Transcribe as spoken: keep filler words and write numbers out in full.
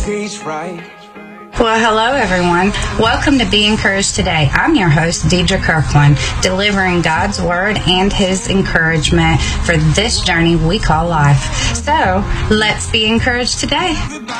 taste right. Well, hello, everyone. Welcome to Be Encouraged Today. I'm your host, Deidre Kirkland, delivering God's Word and His encouragement for this journey we call life. So, let's be encouraged today.